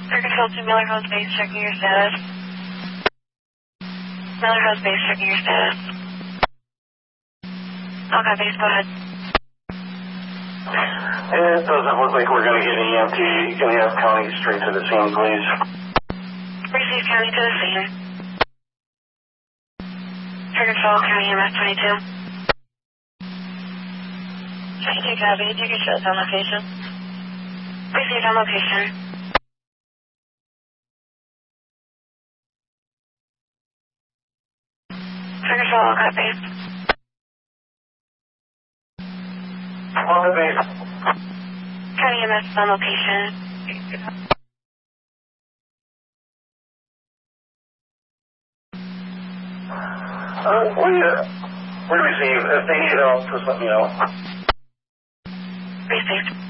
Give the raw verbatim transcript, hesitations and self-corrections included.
Air Control to Miller Hills Base, checking your status. Miller Hills Base, checking your status. Okay, base, go ahead. It doesn't look like we're going to get an E M T. Can you have County straight to the scene, please? Receive County to the scene. Air Control, County E M S twenty-two. twenty-two copy, you can show us on location. Received on location. Air Control, all got base. On the base. County E M S on location. Uh, we, uh, we receive. If they need help, just let me know. Received.